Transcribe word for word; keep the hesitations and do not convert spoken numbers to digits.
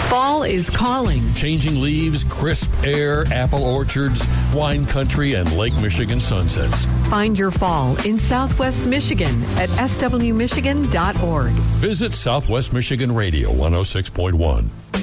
Fall is calling. Changing leaves, crisp air, apple orchards, wine country, and Lake Michigan sunsets. Find your fall in Southwest Michigan at s w michigan dot org. Visit Southwest Michigan Radio one oh six point one.